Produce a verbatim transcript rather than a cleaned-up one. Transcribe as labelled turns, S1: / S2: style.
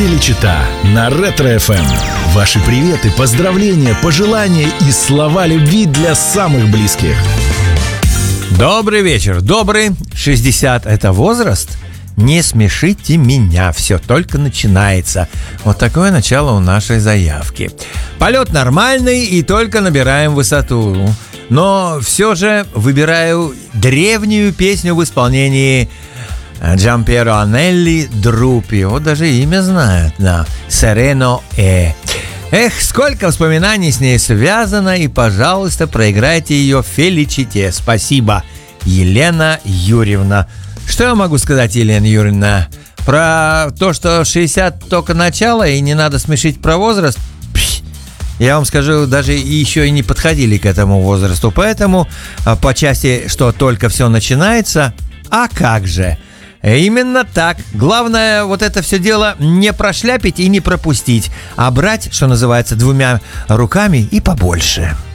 S1: Феличита на Ретро-эф эм. Ваши приветы, поздравления, пожелания и слова любви для самых близких.
S2: Добрый вечер, добрый. шестьдесят – это возраст? Не смешите меня, все только начинается. Вот такое начало у нашей заявки. Полет нормальный и только набираем высоту. Но все же выбираю древнюю песню в исполнении Джампьеро Анелли Друппи. Вот даже имя знают, да. «Серено Э». Эх, сколько воспоминаний с ней связано, и, пожалуйста, проиграйте ее в Феличите. Спасибо, Елена Юрьевна. Что я могу сказать, Елена Юрьевна? Про то, что шестьдесят только начало, и не надо смешить про возраст? Пш, я вам скажу, даже еще и не подходили к этому возрасту. Поэтому по части, что только все начинается, а как же? Именно так. Главное вот это все дело не прошляпить и не пропустить, а брать, что называется, двумя руками и побольше.